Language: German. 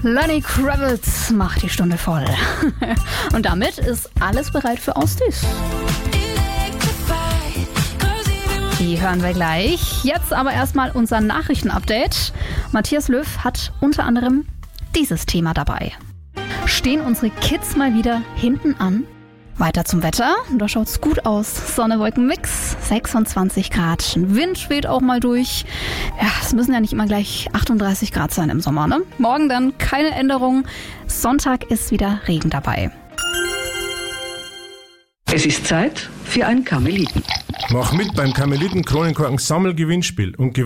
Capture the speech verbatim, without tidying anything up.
Lenny Kravitz macht die Stunde voll. Und damit ist alles bereit für Ostis. Die hören wir gleich. Jetzt aber erstmal unser Nachrichtenupdate. Matthias Löw hat unter anderem dieses Thema dabei. Stehen unsere Kids mal wieder hinten an? Weiter zum Wetter. Da schaut's gut aus. Sonne-Wolken-Mix, sechsundzwanzig Grad. Ein Wind weht auch mal durch. Ja, es müssen ja nicht immer gleich achtunddreißig Grad sein im Sommer, ne? Morgen dann keine Änderung. Sonntag ist wieder Regen dabei. Es ist Zeit für ein Karmeliten. Mach mit beim Karmeliten Kronenkorken Sammelgewinnspiel und